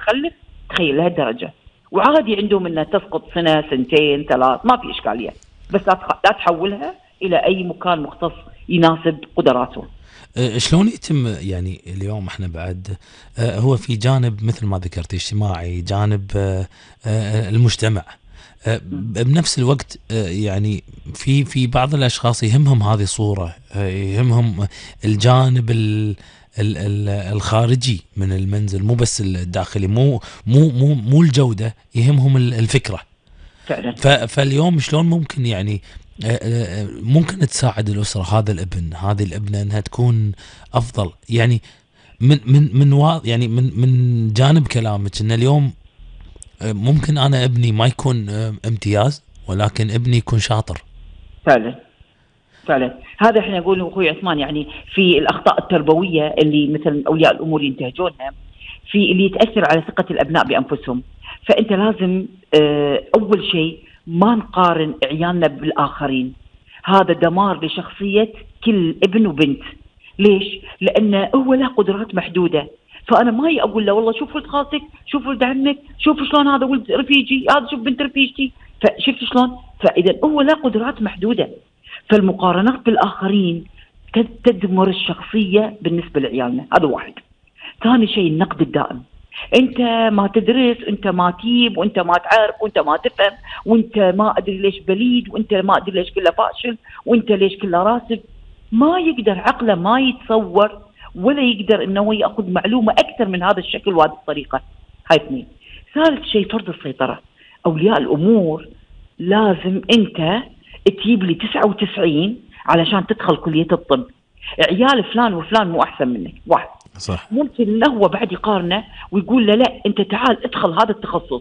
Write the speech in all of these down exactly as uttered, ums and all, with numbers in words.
يخلف، تخيل لهالدرجة. وعادي عندهم انها تسقط سنة سنتين ثلاث، ما في اشكالية، بس لا تحولها الى اي مكان مختص يناسب قدراته. شلون يتم يعني اليوم احنا بعد هو في جانب مثل ما ذكرت اجتماعي، جانب المجتمع، بنفس الوقت يعني في في بعض الاشخاص يهمهم هذه الصورة، يهمهم الجانب الخارجي من المنزل، مو بس الداخلي، مو مو مو مو الجودة، يهمهم الفكرة فعلا. فاليوم شلون ممكن يعني ممكن تساعد الأسرة هذا الابن هذه الابنة انها تكون افضل؟ يعني من من من وا يعني من من جانب كلامك ان اليوم ممكن انا ابني ما يكون امتياز ولكن ابني يكون شاطر. فعلا فعلا. هذا احنا نقول اخوي عثمان، يعني في الاخطاء التربويه اللي مثل اولياء الامور ينتهجونها، في اللي يتاثر على ثقه الابناء بانفسهم. فانت لازم اه اول شيء ما نقارن عيالنا بالاخرين، هذا دمار لشخصيه كل ابن وبنت. ليش؟ لانه هو له قدرات محدوده، فانا ما اقول له والله شوف ولد خالتك، شوف ولد عمك، شوف شلون هذا ولد رفيجي، هذا شوف بنت رفيجتي، فشفت شلون؟ فاذا هو له قدرات محدوده، فالمقارنات بالآخرين تدمر الشخصية بالنسبة لعيالنا. هذا واحد. ثاني شيء النقد الدائم، انت ما تدرس، انت ما تجيب، وانت ما تعرف، وانت ما تفهم، وانت ما ادري ليش بليد، وانت ما ادري ليش كله فاشل، وانت ليش كله راسب. ما يقدر عقله ما يتصور ولا يقدر انه ياخذ معلومة اكثر من هذا الشكل وهذه الطريقة. هاي اثنين. ثالث شيء فرض السيطرة. اولياء الامور لازم انت تجيب لي تسعة وتسعين علشان تدخل كلية الطب، عيال فلان وفلان مو أحسن منك. واحد صح. ممكن إنه هو بعد يقارنه ويقول له لا أنت تعال ادخل هذا التخصص.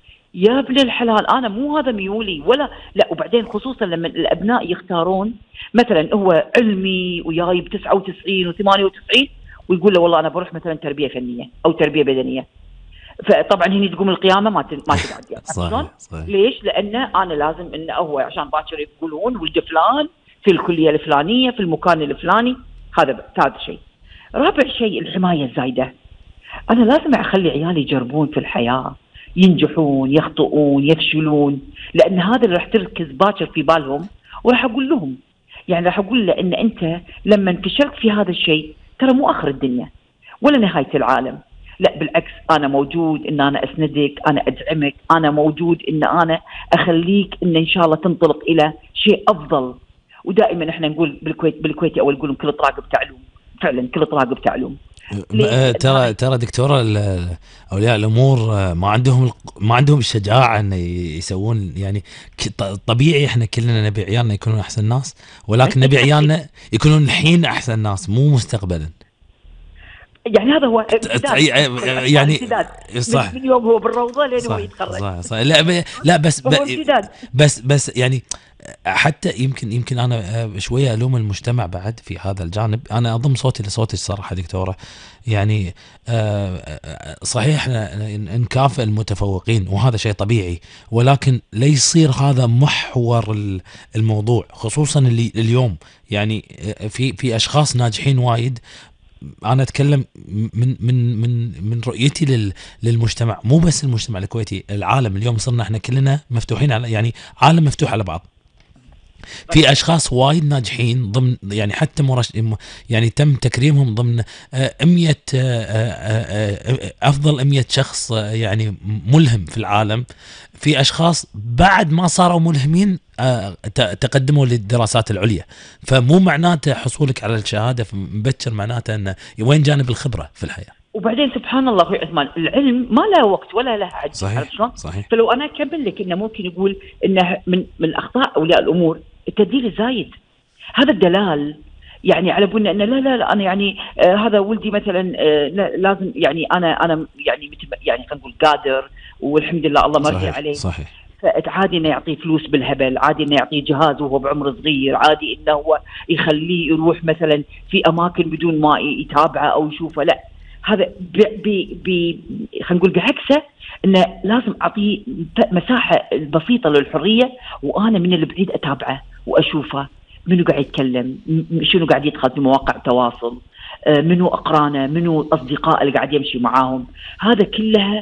يا ابن الحلال أنا مو هذا ميولي ولا لا. وبعدين خصوصا لما الأبناء يختارون مثلا هو علمي وجايب تسعة وتسعين وثمانية وتسعين ويقول له والله أنا بروح مثلا تربية فنية أو تربية بدنية، فطبعا هني تقوم القيامه ما ما تتعدي. صحيح. صحيح. ليش؟ لان انا لازم انه هو عشان باكر يقولون ولد فلان في الكليه الفلانيه في المكان الفلاني. هذا ثالث شيء. رابع شيء الحمايه الزايده. انا لازم اخلي عيالي يجربون في الحياه، ينجحون يخطئون يفشلون، لان هذا اللي راح تركز باكر في بالهم. وراح اقول لهم يعني راح اقول له ان انت لما فشلت في هذا الشيء ترى مو اخر الدنيا ولا نهايه العالم، لا بالعكس أنا موجود إن أنا أسندك، أنا أدعمك، أنا موجود إن أنا أخليك إن إن شاء الله تنطلق إلى شيء أفضل. ودائما إحنا نقول بالكويت بالكويتي أول يقولون كل طراق بتعلم. فعلا كل طراق بتعلم. ترى ترى دكتورة أولياء الأمور ما عندهم ما عندهم الشجاعة إن يسوون، يعني طبيعي إحنا كلنا نبي عيالنا يكونون أحسن ناس، ولكن نبي عيالنا يكونون الحين أحسن ناس مو مستقبلا. يعني هذا هو يعني صح. من يوم هو بالروضه لين هو يتخرج. صح صح. لا ب... لا بس ب... بس بس يعني حتى يمكن يمكن انا شويه الوم المجتمع بعد في هذا الجانب. انا اضم صوتي لصوتي الصراحه دكتوره، يعني صحيح احنا نكافئ المتفوقين وهذا شيء طبيعي، ولكن لا يصير هذا محور الموضوع، خصوصا اللي اليوم يعني في في اشخاص ناجحين وايد. انا اتكلم من من من من رؤيتي لل للمجتمع، مو بس المجتمع الكويتي، العالم اليوم صرنا احنا كلنا مفتوحين على، يعني عالم مفتوح على بعض. في اشخاص وايد ناجحين ضمن يعني حتى مرش يعني تم تكريمهم ضمن مئة افضل مئة شخص يعني ملهم في العالم. في اشخاص بعد ما صاروا ملهمين تقدموا للدراسات العليا، فمو معناته حصولك على الشهاده مبكر معناته انه وين جانب الخبره في الحياه. وبعدين سبحان الله اخوي عثمان العلم ما له وقت ولا له حد. صحيح. صحيح. فلو انا اكمل لك انه ممكن يقول انه من من اخطاء اولياء الامور التدليل الزايد. هذا الدلال يعني على بنا انه لا لا لا انا يعني آه هذا ولدي مثلا آه لازم يعني انا انا يعني يعني خلينا نقول قادر والحمد لله الله مرضي عليه. صحيح. عادي انه يعطيه فلوس بالهبل، عادي انه يعطيه جهاز وهو بعمر صغير، عادي انه هو يخليه يروح مثلا في اماكن بدون ما يتابعه او يشوفه. لا هذا بي بي خلينا نقول بعكسه انه لازم اعطيه مساحه بسيطه للحريه، وانا من البعيد اتابعه واشوفه منو قاعد يتكلم، شنو قاعد يدخل في مواقع التواصل، منو اقرانه، منو اصدقائه اللي قاعد يمشي معاهم. هذا كلها